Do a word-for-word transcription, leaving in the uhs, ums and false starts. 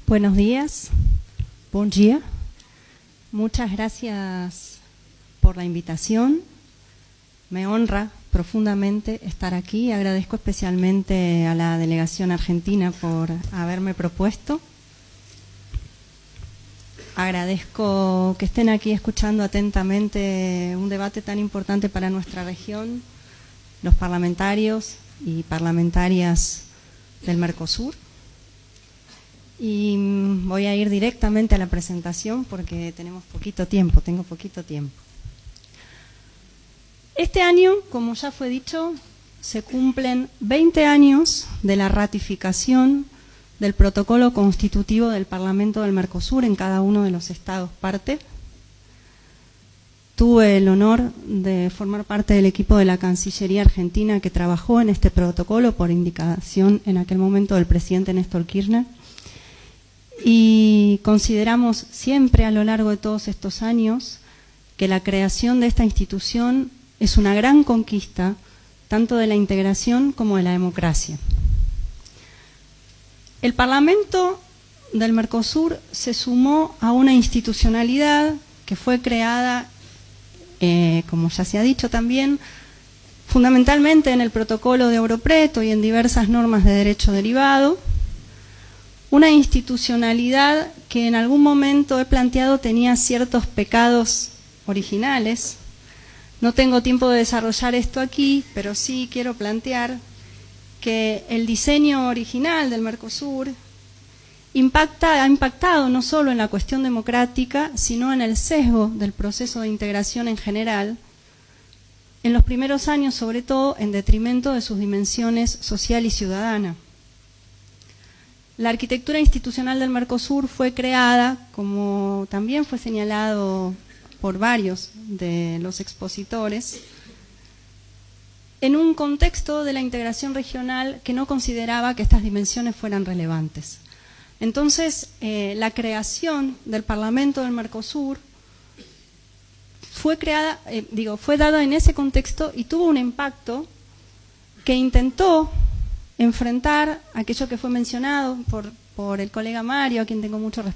Buenos días, bon dia. Muchas gracias por la invitación. Me honra profundamente estar aquí. Agradezco especialmente a la delegación argentina por haberme propuesto. Agradezco que estén aquí escuchando atentamente un debate tan importante para nuestra región, los parlamentarios y parlamentarias del Mercosur. Y voy a ir directamente a la presentación porque tenemos poquito tiempo, tengo poquito tiempo. Este año, como ya fue dicho, se cumplen veinte años de la ratificación del protocolo constitutivo del Parlamento del Mercosur en cada uno de los estados parte. Tuve el honor de formar parte del equipo de la Cancillería Argentina que trabajó en este protocolo por indicación en aquel momento del presidente Néstor Kirchner. Y consideramos siempre a lo largo de todos estos años que la creación de esta institución es una gran conquista tanto de la integración como de la democracia. El Parlamento del Mercosur se sumó a una institucionalidad que fue creada, eh, como ya se ha dicho también, fundamentalmente en el protocolo de Ouro Preto y en diversas normas de derecho derivado. Una institucionalidad que en algún momento he planteado tenía ciertos pecados originales. No tengo tiempo de desarrollar esto aquí, pero sí quiero plantear que el diseño original del Mercosur impacta, ha impactado no solo en la cuestión democrática, sino en el sesgo del proceso de integración en general, en los primeros años sobre todo en detrimento de sus dimensiones social y ciudadana. La arquitectura institucional del Mercosur fue creada, como también fue señalado por varios de los expositores, en un contexto de la integración regional que no consideraba que estas dimensiones fueran relevantes. Entonces, eh, la creación del Parlamento del Mercosur fue creada, eh, digo, fue dada en ese contexto y tuvo un impacto que intentó enfrentar aquello que fue mencionado por, por el colega Mario, a quien tengo mucho respeto